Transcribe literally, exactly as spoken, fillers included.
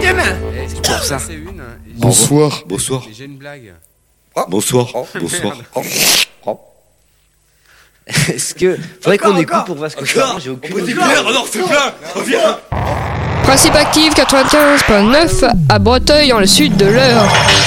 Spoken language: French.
gamin. C'est pour ça. Bonsoir. Bonsoir. J'ai une blague. Bonsoir. Bonsoir. Est-ce que... Faudrait qu'on écoute pour voir ce que c'est. J'ai aucune idée. non, c'est plein. Reviens. Principe active quatre-vingt-quinze virgule neuf à Breteuil, dans le sud de l'Eure.